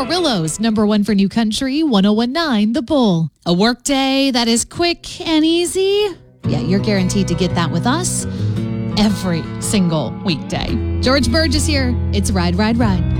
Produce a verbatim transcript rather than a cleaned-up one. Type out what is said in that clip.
Amarillo's number one for new country, one oh one point nine The Bull. A workday that is quick and easy. Yeah, you're guaranteed to get that with us every single weekday. George Burgess here. It's Ride, Ride, Ride.